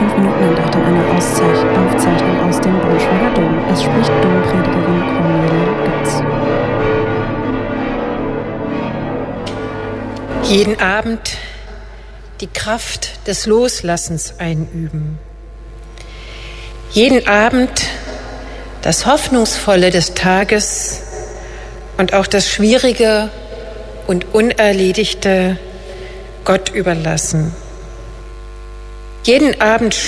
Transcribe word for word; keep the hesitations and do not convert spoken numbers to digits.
fünf Minuten Andachtein einer Auszeich- Aufzeichnung aus dem Braunschweiger Dom. Es spricht Dompredigerin Cornelia Götz. Jeden Abend die Kraft des Loslassens einüben. Jeden Abend das Hoffnungsvolle des Tages und auch das Schwierige und Unerledigte Gott überlassen. Jeden Abend